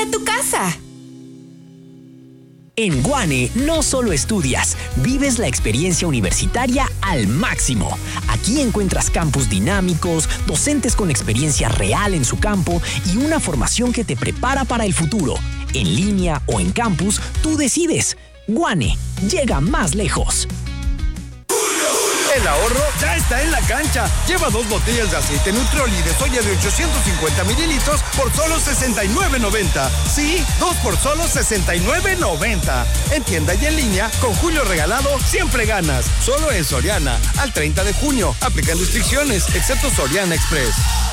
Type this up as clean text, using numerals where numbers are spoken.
a tu casa. En Guane no solo estudias, vives la experiencia universitaria al máximo. Aquí encuentras campus dinámicos, docentes con experiencia real en su campo y una formación que te prepara para el futuro. En línea o en campus, tú decides. Guane, llega más lejos. El ahorro ya está en la cancha. Lleva 2 botellas de aceite Nutroli de soya de 850 mililitros por solo $69.90. Sí, 2 por solo $69.90. En tienda y en línea, con Julio Regalado, siempre ganas. Solo en Soriana, al 30 de junio. Aplican restricciones, excepto Soriana Express.